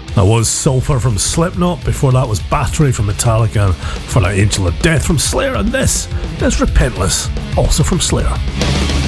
That was Sulphur from Slipknot. Before that was Battery from Metallica. And for that, Angel of Death from Slayer. And this is Repentless, also from Slayer.